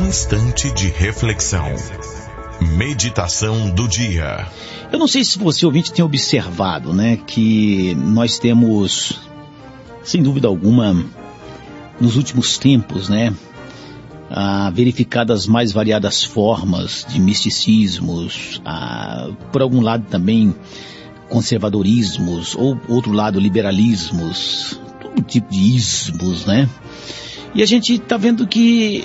instante de reflexão. Meditação do dia. Eu não sei se você, ouvinte, tem observado, né, que nós temos, sem dúvida alguma, nos últimos tempos, né, verificado as mais variadas formas de misticismos, por algum lado também conservadorismos, ou outro lado liberalismos, todo tipo de ismos, né? E a gente está vendo que,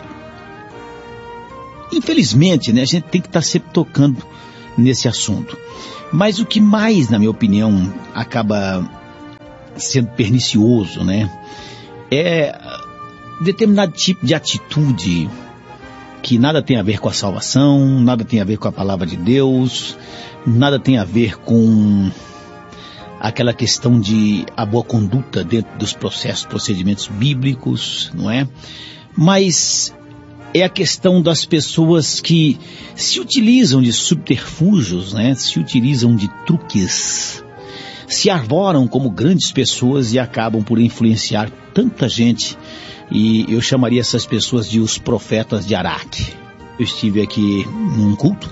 infelizmente, né, a gente tem que estar sempre tocando nesse assunto. Mas o que mais, na minha opinião, acaba sendo pernicioso, né, é determinado tipo de atitude que nada tem a ver com a salvação, nada tem a ver com a palavra de Deus, nada tem a ver com aquela questão de a boa conduta dentro dos procedimentos bíblicos, não é? Mas é a questão das pessoas que se utilizam de subterfúgios, né? Se utilizam de truques, se arvoram como grandes pessoas e acabam por influenciar tanta gente. E eu chamaria essas pessoas de os profetas de Araque. Eu estive aqui num culto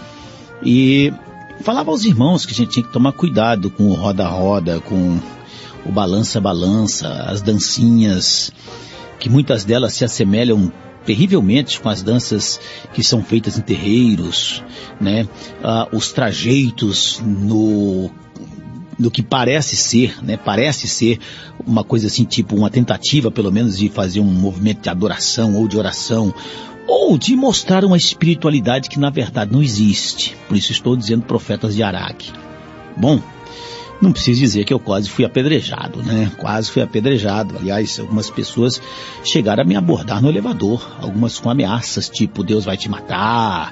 e falava aos irmãos que a gente tinha que tomar cuidado com o roda-roda, com o balança-balança, as dancinhas, que muitas delas se assemelham terrivelmente com as danças que são feitas em terreiros, né? Os trajeitos no que parece ser, né? Parece ser uma coisa assim, tipo uma tentativa, pelo menos, de fazer um movimento de adoração ou de oração, ou de mostrar uma espiritualidade que na verdade não existe. Por isso estou dizendo profetas de Araque. Bom, não preciso dizer que eu quase fui apedrejado, né? Quase fui apedrejado. Aliás, algumas pessoas chegaram a me abordar no elevador, algumas com ameaças, tipo, Deus vai te matar,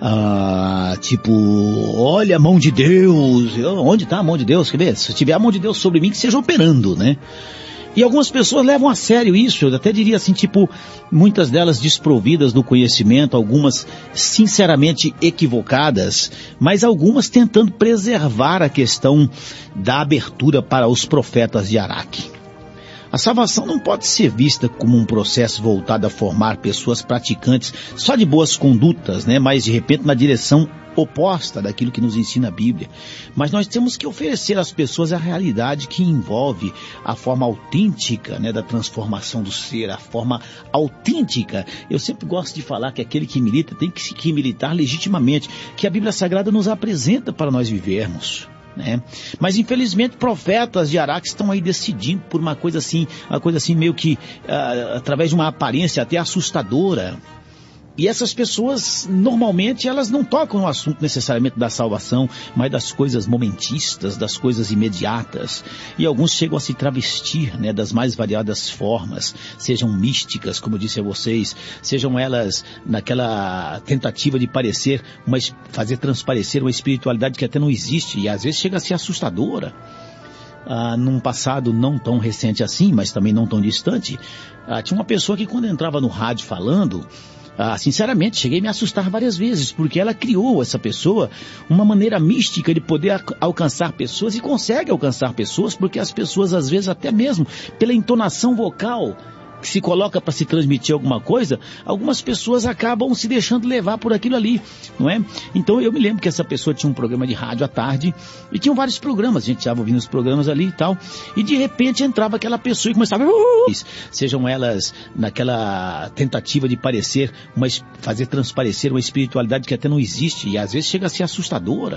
tipo, olha a mão de Deus, onde está a mão de Deus? Quer ver? Se tiver a mão de Deus sobre mim, que seja operando, né? E algumas pessoas levam a sério isso, eu até diria assim, tipo, muitas delas desprovidas do conhecimento, algumas sinceramente equivocadas, mas algumas tentando preservar a questão da abertura para os profetas de Araque. A salvação não pode ser vista como um processo voltado a formar pessoas praticantes só de boas condutas, né? Mas de repente na direção oposta daquilo que nos ensina a Bíblia. Mas nós temos que oferecer às pessoas a realidade que envolve a forma autêntica, né, da transformação do ser, a forma autêntica. Eu sempre gosto de falar que aquele que milita tem que militar legitimamente, que a Bíblia Sagrada nos apresenta para nós vivermos, né? Mas infelizmente profetas de Araque estão aí decidindo por uma coisa assim meio que através de uma aparência até assustadora. E essas pessoas, normalmente, elas não tocam no assunto necessariamente da salvação, mas das coisas momentistas, das coisas imediatas. E alguns chegam a se travestir, né, das mais variadas formas, sejam místicas, como eu disse a vocês, sejam elas naquela tentativa de fazer transparecer uma espiritualidade que até não existe, e às vezes chega a ser assustadora. Num passado não tão recente assim, mas também não tão distante, tinha uma pessoa que quando entrava no rádio falando, sinceramente, cheguei a me assustar várias vezes, porque ela criou, essa pessoa, uma maneira mística de poder alcançar pessoas, e consegue alcançar pessoas, porque as pessoas, às vezes, até mesmo pela entonação vocal que se coloca para se transmitir alguma coisa, algumas pessoas acabam se deixando levar por aquilo ali, não é? Então eu me lembro que essa pessoa tinha um programa de rádio à tarde, e tinham vários programas, a gente estava ouvindo os programas ali e tal, e de repente entrava aquela pessoa e começava, sejam elas naquela tentativa de fazer transparecer uma espiritualidade que até não existe, e às vezes chega a ser assustadora.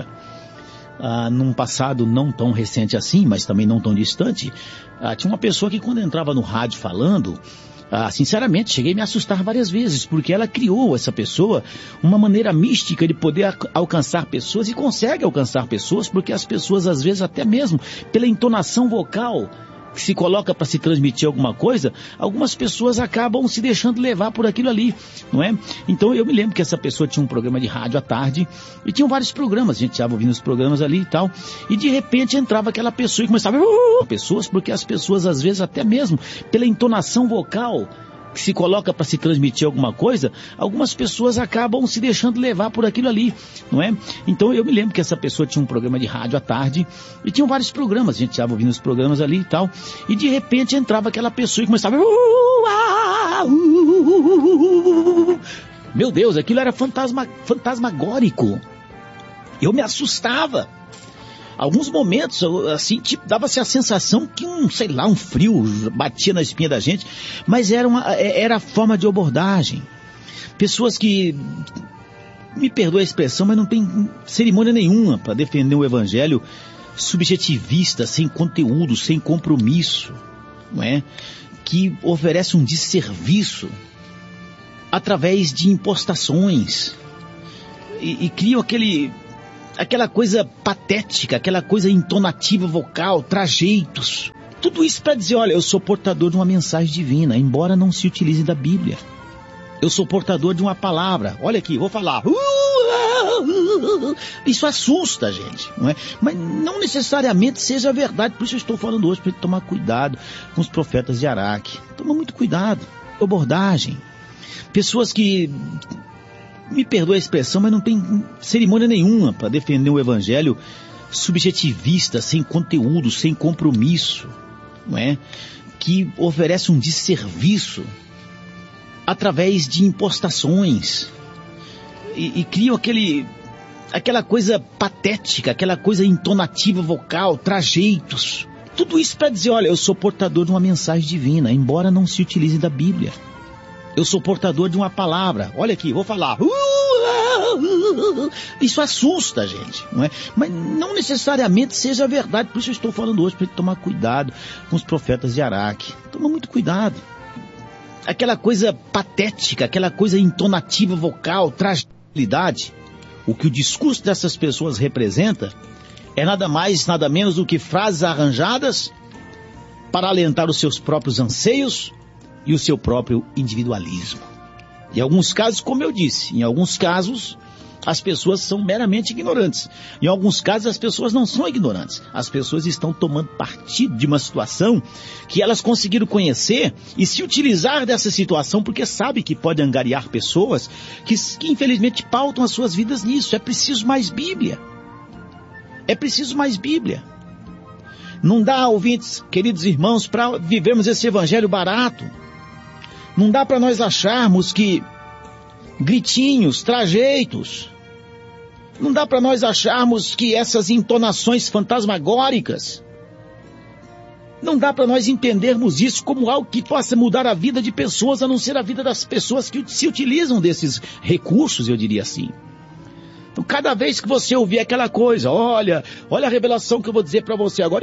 Num passado não tão recente assim, mas também não tão distante, tinha uma pessoa que quando entrava no rádio falando, sinceramente, cheguei a me assustar várias vezes, porque ela criou, essa pessoa, uma maneira mística de poder alcançar pessoas, e consegue alcançar pessoas, porque as pessoas, às vezes, até mesmo pela entonação vocal que se coloca para se transmitir alguma coisa, algumas pessoas acabam se deixando levar por aquilo ali, não é? Então eu me lembro que essa pessoa tinha um programa de rádio à tarde, e tinham vários programas, a gente estava ouvindo os programas ali e tal, e de repente entrava aquela pessoa e começava pessoas, porque as pessoas, às vezes, até mesmo pela entonação vocal que se coloca para se transmitir alguma coisa, algumas pessoas acabam se deixando levar por aquilo ali, não é? Então eu me lembro que essa pessoa tinha um programa de rádio à tarde, e tinham vários programas, a gente estava ouvindo os programas ali e tal, e de repente entrava aquela pessoa e começava Meu Deus, aquilo era fantasmagórico. Eu me assustava. Alguns momentos, assim, tipo, dava-se a sensação que um frio batia na espinha da gente, mas era a forma de abordagem. Pessoas que, me perdoa a expressão, mas não tem cerimônia nenhuma para defender o evangelho subjetivista, sem conteúdo, sem compromisso, não é? Que oferece um desserviço através de impostações e criam aquela coisa patética, aquela coisa entonativa vocal, trajeitos. Tudo isso para dizer, olha, eu sou portador de uma mensagem divina, embora não se utilize da Bíblia. Eu sou portador de uma palavra. Olha aqui, vou falar. Isso assusta a gente, não é? Mas não necessariamente seja verdade. Por isso eu estou falando hoje para tomar cuidado com os profetas de Araque. Toma muito cuidado. Abordagem. Pessoas que, me perdoa a expressão, mas não tem cerimônia nenhuma para defender o evangelho subjetivista, sem conteúdo, sem compromisso, não é? Que oferece um desserviço através de impostações e criam aquela coisa patética, aquela coisa entonativa vocal, trajeitos. Tudo isso para dizer, olha, eu sou portador de uma mensagem divina, embora não se utilize da Bíblia. Eu sou portador de uma palavra. Olha aqui, vou falar. Isso assusta a gente, não é? Mas não necessariamente seja verdade. Por isso eu estou falando hoje para tomar cuidado com os profetas de Araque. Toma muito cuidado. Aquela coisa patética, aquela coisa entonativa vocal, tragilidade. O que o discurso dessas pessoas representa é nada mais, nada menos do que frases arranjadas para alentar os seus próprios anseios e o seu próprio individualismo. Em alguns casos, como eu disse, em alguns casos as pessoas são meramente ignorantes. Em alguns casos as pessoas não são ignorantes. As pessoas estão tomando partido de uma situação que elas conseguiram conhecer e se utilizar dessa situação porque sabe que pode angariar pessoas que infelizmente pautam as suas vidas nisso. É preciso mais Bíblia. É preciso mais Bíblia. Não dá, ouvintes, queridos irmãos, para vivermos esse evangelho barato. Não dá para nós acharmos que gritinhos, trajeitos, não dá para nós acharmos que essas entonações fantasmagóricas, não dá para nós entendermos isso como algo que possa mudar a vida de pessoas, a não ser a vida das pessoas que se utilizam desses recursos, eu diria assim. Então, cada vez que você ouvir aquela coisa, olha a revelação que eu vou dizer para você agora,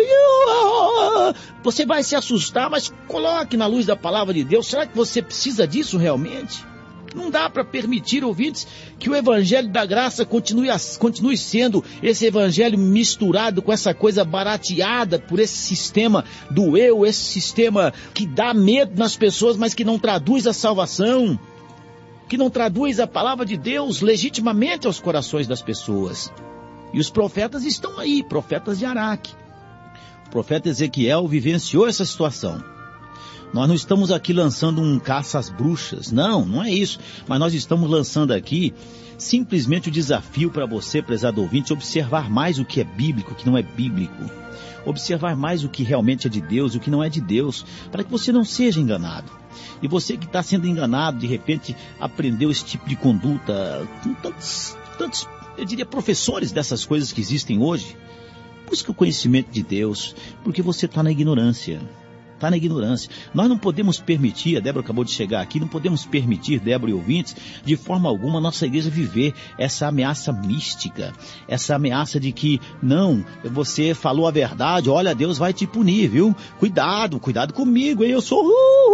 você vai se assustar, mas coloque na luz da palavra de Deus. Será que você precisa disso realmente? Não dá para permitir, ouvintes, que o evangelho da graça continue sendo esse evangelho misturado com essa coisa barateada por esse sistema do eu, esse sistema que dá medo nas pessoas, mas que não traduz a salvação, que não traduz a palavra de Deus legitimamente aos corações das pessoas. E os profetas estão aí, profetas de Araque. O profeta Ezequiel vivenciou essa situação. Nós não estamos aqui lançando um caça às bruxas, não é isso. Mas nós estamos lançando aqui simplesmente o desafio para você, prezado ouvinte, observar mais o que é bíblico, o que não é bíblico. Observar mais o que realmente é de Deus e o que não é de Deus, para que você não seja enganado. E você que está sendo enganado, de repente aprendeu esse tipo de conduta com tantos, eu diria, professores dessas coisas que existem hoje. Busque o conhecimento de Deus, porque você está na ignorância. Está na ignorância. Nós não podemos permitir, a Débora acabou de chegar aqui, não podemos permitir, Débora e ouvintes, de forma alguma a nossa igreja viver essa ameaça mística, essa ameaça de que, não, você falou a verdade, olha, Deus vai te punir, viu? Cuidado comigo, hein? Eu sou...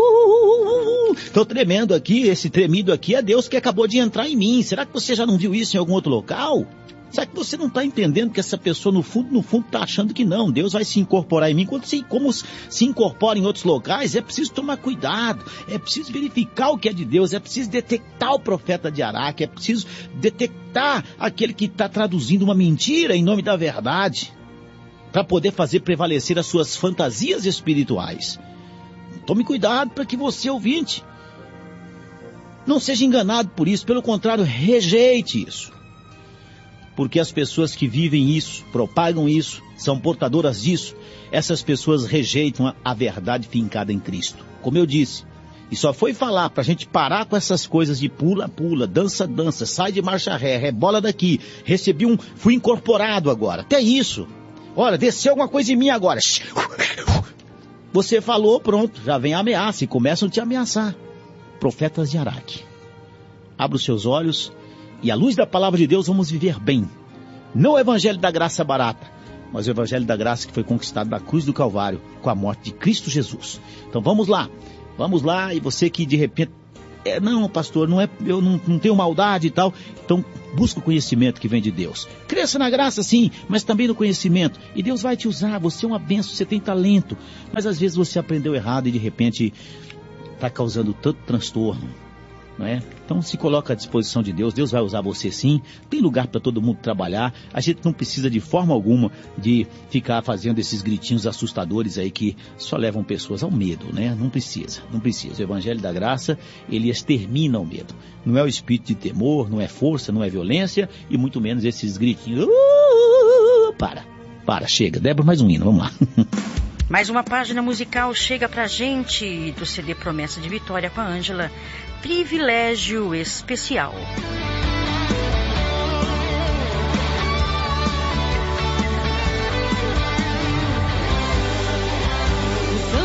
Estou tremendo aqui, esse tremido aqui é Deus que acabou de entrar em mim. Será que você já não viu isso em algum outro local? Será que você não está entendendo que essa pessoa no fundo está achando que não, Deus vai se incorporar em mim? Como se incorpora em outros locais, é preciso tomar cuidado, é preciso verificar o que é de Deus, é preciso detectar o profeta de Araque, é preciso detectar aquele que está traduzindo uma mentira em nome da verdade, para poder fazer prevalecer as suas fantasias espirituais. Tome cuidado para que você, ouvinte, não seja enganado por isso, pelo contrário, rejeite isso. Porque as pessoas que vivem isso, propagam isso, são portadoras disso, essas pessoas rejeitam a verdade fincada em Cristo. Como eu disse, E só foi falar pra gente parar com essas coisas de pula, pula, dança, dança, sai de marcha ré, rebola daqui. Fui incorporado agora. Até isso. Olha, desceu alguma coisa em mim agora. Você falou, pronto, já vem a ameaça e começam a te ameaçar. Profetas de Araque. Abra os seus olhos e à luz da palavra de Deus vamos viver bem. Não o evangelho da graça barata, mas o evangelho da graça que foi conquistado na cruz do Calvário com a morte de Cristo Jesus. Então vamos lá, e você que de repente, não pastor, eu não tenho maldade e tal, então busca o conhecimento que vem de Deus. Cresça na graça sim, mas também no conhecimento, e Deus vai te usar, você é uma bênção, você tem talento, mas às vezes você aprendeu errado e de repente está causando tanto transtorno. Não é? Então se coloca à disposição de Deus, Deus vai usar você sim, tem lugar para todo mundo trabalhar, a gente não precisa de forma alguma de ficar fazendo esses gritinhos assustadores aí que só levam pessoas ao medo, né? Não precisa. O evangelho da graça, ele extermina o medo, não é o espírito de temor, não é força, não é violência e muito menos esses gritinhos, chega, Débora, mais um hino, vamos lá. Mais uma página musical chega pra gente do CD Promessa de Vitória com a Ângela, Privilégio Especial.